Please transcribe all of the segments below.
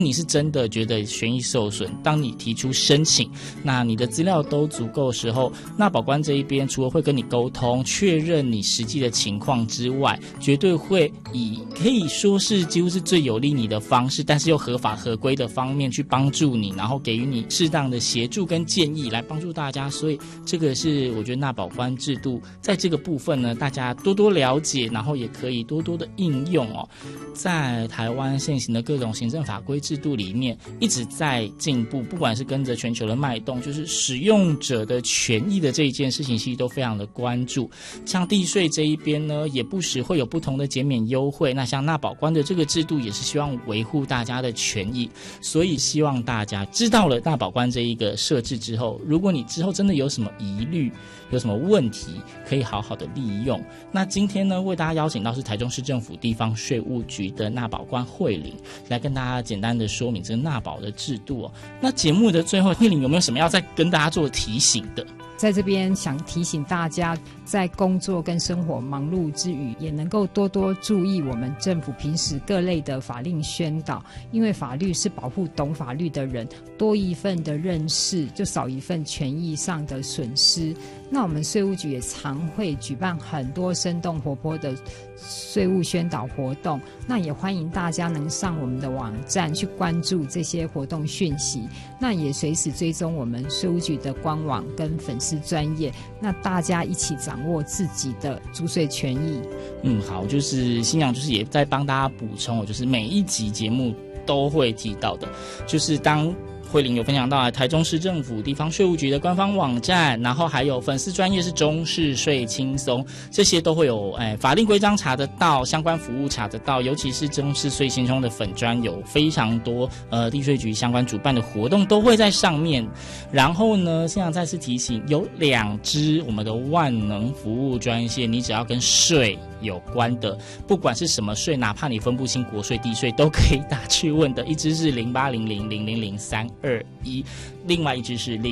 你是真的觉得权益受损，当你提出申请，那你的资料都足够的时候，那保官这一边除了会跟你沟通确认你实际的情况之外，绝对会以可以说是几乎是最有利你的方式，但是又合法合规的方面去帮助你，然后给予你适当的协助跟建议来帮助大家。所以这个是我觉得纳保官制度在这个部分呢，大家多多了解，然后也可以多多的应用哦。在台湾现行的各种行政法规制度里面一直在进步，不管是跟着全球的脉动，就是使用者的权益的这一件事情，其实都非常的关注。像地税这一边呢，也不时会有不同的减免优惠，那像纳保官的这个制度也是希望维护大家的权益，所以希望大家知道了纳保官这一个设置之后，如果你之后真的有什么疑虑，有什么问题，可以好好的利用。那今天呢，为大家邀请到是台中市政府地方税务局的纳保官慧玲，来跟大家简单的说明这个纳保的制度哦。那节目的最后，慧玲有没有什么要再跟大家做提醒的？ 在这边想提醒大家，在工作跟生活忙碌之余，也能够多多注意我们政府平时各类的法令宣导，因为法律是保护懂法律的人，多一份的认识，就少一份权益上的损失。那我们税务局也常会举办很多生动活泼的税务宣导活动，那也欢迎大家能上我们的网站去关注这些活动讯息，那也随时追踪我们税务局的官网跟粉丝专页，那大家一起掌握自己的租税权益。 好，就是新娘就是也在帮大家补充，就是每一集节目都会提到的，就是当慧玲有分享到台中市政府地方税务局的官方网站，然后还有粉丝专页是中市税轻松，这些都会有法令规章查得到，相关服务查得到，尤其是中市税轻松的粉专有非常多地税局相关主办的活动都会在上面。然后呢，现在再次提醒，有2支我们的万能服务专线，你只要跟税有关的，不管是什么税，哪怕你分不清国税地税都可以打去问的。一支是0800000321，另外一支是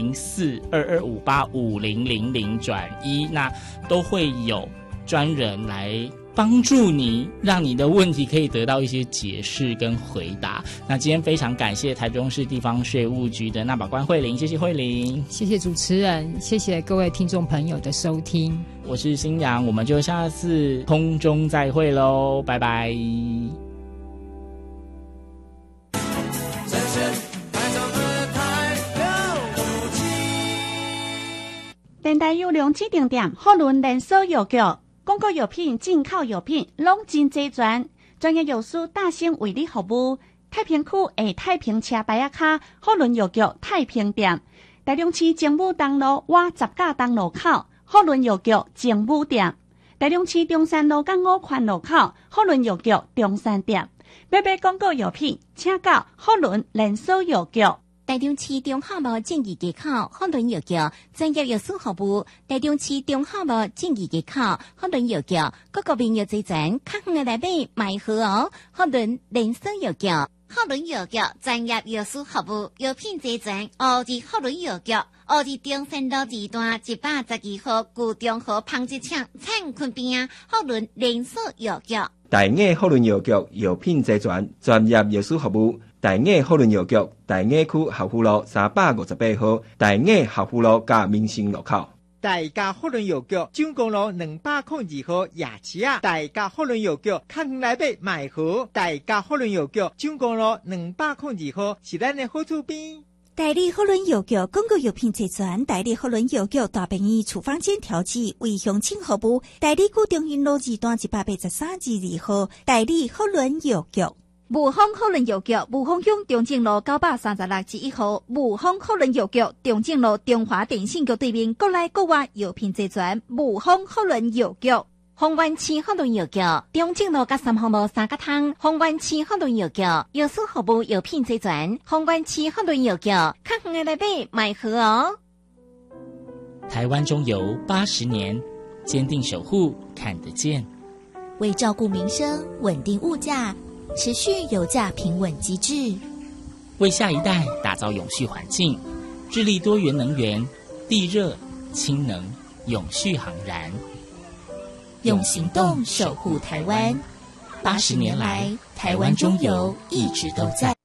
0422585000-1，那都会有专人来帮助你，让你的问题可以得到一些解释跟回答。那今天非常感谢台中市地方税务局的纳保官慧玲，谢谢慧玲， 谢谢主持人，谢谢各位听众朋友的收听。 我是新阳，我们就下次空中再会咯，拜拜。 电台有良指定点，好论连锁药局、广告药品、进口药品，拢真齐全。专业药师大声为你服务。太平区的太平车牌仔卡，好论药局太平店。台中市政府东路瓦十架东路口，好论药局政府店。台中市中山路港5环路口，好论药局中山店。要买广告药品，请到好论连锁药局。 台中市中华路正义街口好伦药局专业药师服务。台中市中华路正义街口好伦药局各个病药齐全，较远的来买买好哦。好伦连锁药局，好伦药局专业药师服务，药品齐全。奥治好伦药局，奥治中山路2段112号旧中和纺织厂灿坤边啊，好伦连锁药局。 大雅好伦药局药品齐全，专业药师服务。大雅好伦药局，大雅区合富路358号，大雅合富路加民生路口。 大家好伦药局，蔣公路202号夜市啊！大家好伦药局，较远来买好。大家好伦药局，蔣公路202号是咱的好厝边。 代理好伦药局广告药品齐全，代理好伦药局大便宜处方间调剂为乡亲服务。代理古中云路2段183-2号，代理好伦药局。 雾峰好伦药局，雾峰乡中正路936-1号，雾峰好伦药局，中正路中华电信局对面，国内国外药品齐全。雾峰好伦药局， 丰原市好伦药局，中正路甲3号路3角通，丰原市好伦药局，药师服务药品齐全。丰原市好伦药局，较远的来买好哦。 台湾中油80年，坚定守护，看得见。 为照顾民生，稳定物价。持续油价平稳机制， 为下一代打造永续环境，致力多元能源、地热、氢能、永续航燃， 用行动守护台湾。80年来，台湾中油一直都在。